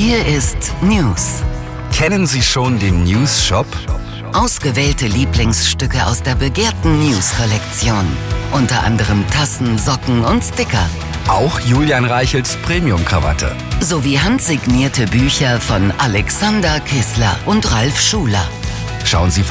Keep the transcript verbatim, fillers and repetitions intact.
Hier ist News. Kennen Sie schon den News Shop? Ausgewählte Lieblingsstücke aus der begehrten News-Kollektion. Unter anderem Tassen, Socken und Sticker. Auch Julian Reichels Premium-Krawatte. Sowie handsignierte Bücher von Alexander Kissler und Ralf Schuler. Schauen Sie